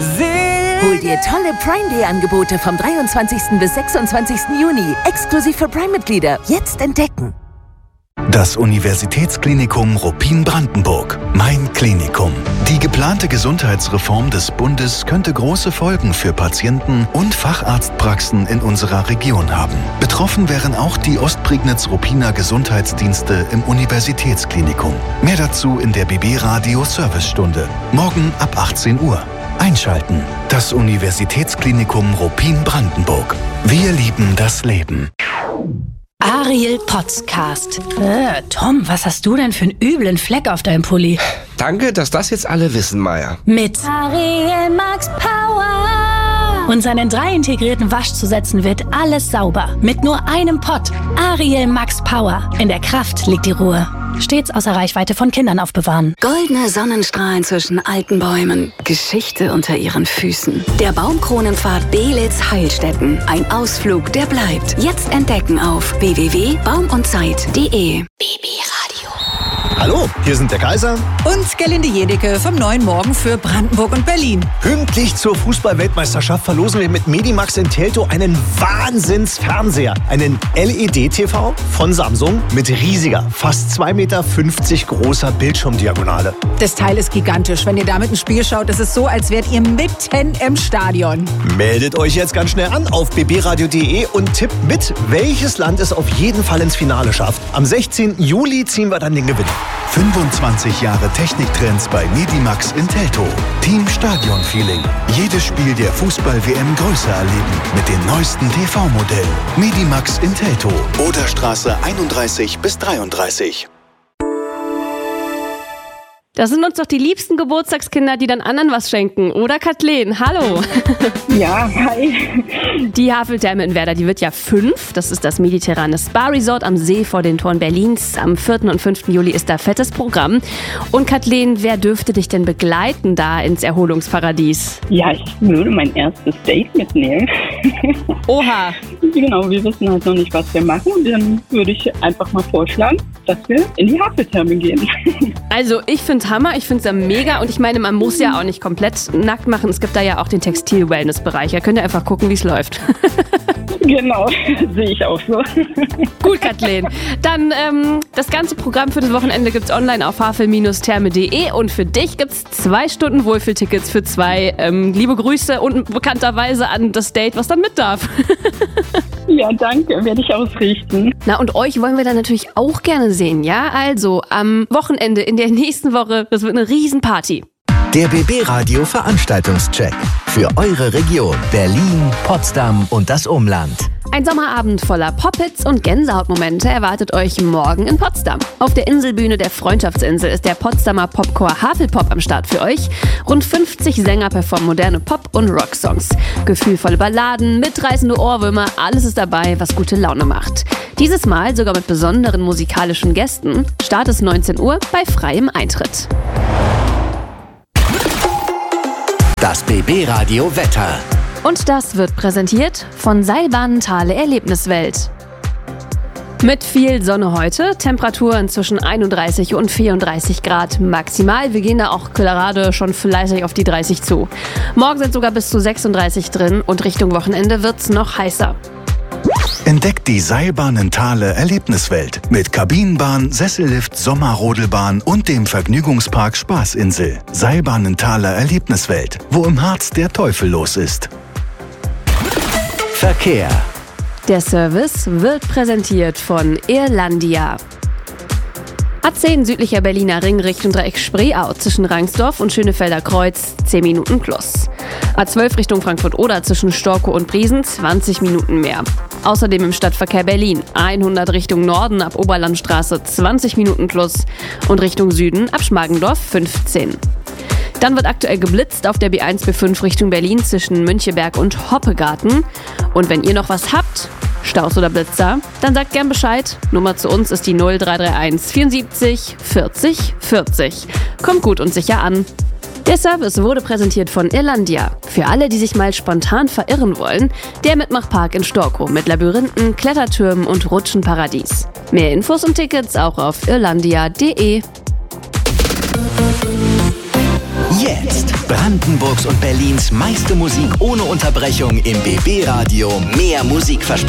Hol dir tolle Prime Day Angebote vom 23. bis 26. Juni. Exklusiv für Prime-Mitglieder. Jetzt entdecken. Das Universitätsklinikum Ruppin-Brandenburg. Mein Klinikum. Die geplante Gesundheitsreform des Bundes könnte große Folgen für Patienten und Facharztpraxen in unserer Region haben. Betroffen wären auch die Ostprignitz-Ruppiner Gesundheitsdienste im Universitätsklinikum. Mehr dazu in der BB-Radio-Servicestunde. Morgen ab 18 Uhr. Einschalten. Das Universitätsklinikum Ruppin-Brandenburg. Wir lieben das Leben. Ariel Podcast. Tom, was hast du denn für einen üblen Fleck auf deinem Pulli? Danke, dass das jetzt alle wissen, Maya. Mit Ariel Max Power. Und seinen 3 integrierten Waschzusätzen wird alles sauber. Mit nur einem Pott. Ariel Max Power. In der Kraft liegt die Ruhe. Stets außer Reichweite von Kindern aufbewahren. Goldene Sonnenstrahlen zwischen alten Bäumen. Geschichte unter ihren Füßen. Der Baumkronenpfad Belitz-Heilstätten. Ein Ausflug, der bleibt. Jetzt entdecken auf www.baumundzeit.de. BB-Radio. Hallo, hier sind der Kaiser und Gerlinde Jedecke vom Neuen Morgen für Brandenburg und Berlin. Pünktlich zur Fußball-Weltmeisterschaft verlosen wir mit Medimax in Teltow einen Wahnsinns-Fernseher. Einen LED-TV von Samsung mit riesiger, fast 2,50 Meter großer Bildschirmdiagonale. Das Teil ist gigantisch. Wenn ihr damit ein Spiel schaut, ist es so, als wärt ihr mitten im Stadion. Meldet euch jetzt ganz schnell an auf bbradio.de und tippt mit, welches Land es auf jeden Fall ins Finale schafft. Am 16. Juli ziehen wir dann den Gewinner. 25 Jahre Techniktrends bei Medimax in Teltow. Team Stadion Feeling. Jedes Spiel der Fußball-WM größer erleben mit den neuesten TV-Modellen. Medimax in Teltow. Oderstraße 31 bis 33. Das sind uns doch die liebsten Geburtstagskinder, die dann anderen was schenken. Oder Kathleen? Hallo. Ja, hi. Die Haveltherme in Werder, die wird ja 5. Das ist das mediterrane Spa-Resort am See vor den Toren Berlins. Am 4. und 5. Juli ist da fettes Programm. Und Kathleen, wer dürfte dich denn begleiten da ins Erholungsparadies? Ja, ich würde mein erstes Date mitnehmen. Oha. Genau, wir wissen halt noch nicht, was wir machen. Dann würde ich einfach mal vorschlagen, dass wir in die Haveltherme gehen. Also ich finde Hammer, ich finde es ja mega und ich meine, man muss ja auch nicht komplett nackt machen. Es gibt da ja auch den Textil-Wellness-Bereich. Da könnt ihr einfach gucken, wie es läuft. Genau, sehe ich auch so. Gut, Kathleen. Dann das ganze Programm für das Wochenende gibt's online auf havel-therme.de und für dich gibt's 2 Stunden Wohlfühltickets für 2. Liebe Grüße und bekannterweise an das Date, was dann mit darf. Ja, danke, werde ich ausrichten. Na, und euch wollen wir dann natürlich auch gerne sehen, ja? Also am Wochenende in der nächsten Woche, das wird eine Riesenparty. Der BB-Radio Veranstaltungscheck für eure Region Berlin, Potsdam und das Umland. Ein Sommerabend voller Pop-Hits und Gänsehautmomente erwartet euch morgen in Potsdam. Auf der Inselbühne der Freundschaftsinsel ist der Potsdamer Popchor Havelpop am Start für euch. Rund 50 Sänger performen moderne Pop- und Rocksongs. Gefühlvolle Balladen, mitreißende Ohrwürmer, alles ist dabei, was gute Laune macht. Dieses Mal sogar mit besonderen musikalischen Gästen. Start ist 19 Uhr bei freiem Eintritt. Das BB-Radio Wetter. Und das wird präsentiert von Seilbahnen Thale Erlebniswelt. Mit viel Sonne heute, Temperaturen zwischen 31 und 34 Grad maximal. Wir gehen da auch gerade schon fleißig auf die 30 zu. Morgen sind sogar bis zu 36 drin und Richtung Wochenende wird's noch heißer. Entdeckt die Seilbahnen Thale Erlebniswelt mit Kabinenbahn, Sessellift, Sommerrodelbahn und dem Vergnügungspark Spaßinsel. Seilbahnen Thale Erlebniswelt, wo im Harz der Teufel los ist. Verkehr. Der Service wird präsentiert von Irlandia. A10 südlicher Berliner Ring Richtung Dreieck Spreeau zwischen Rangsdorf und Schönefelder Kreuz 10 Minuten plus. A12 Richtung Frankfurt-Oder zwischen Storkow und Briesen 20 Minuten mehr. Außerdem im Stadtverkehr Berlin 100 Richtung Norden ab Oberlandstraße 20 Minuten plus und Richtung Süden ab Schmargendorf 15. Dann wird aktuell geblitzt auf der B1 B5 Richtung Berlin zwischen Müncheberg und Hoppegarten. Und wenn ihr noch was habt, Staus oder Blitzer, dann sagt gern Bescheid. Nummer zu uns ist die 0331 74 40 40. Kommt gut und sicher an. Der Service wurde präsentiert von Irlandia. Für alle, die sich mal spontan verirren wollen, der Mitmachpark in Storkow mit Labyrinthen, Klettertürmen und Rutschenparadies. Mehr Infos und Tickets auch auf irlandia.de. Jetzt Brandenburgs und Berlins meiste Musik ohne Unterbrechung im BB Radio. Mehr Musikversprechen.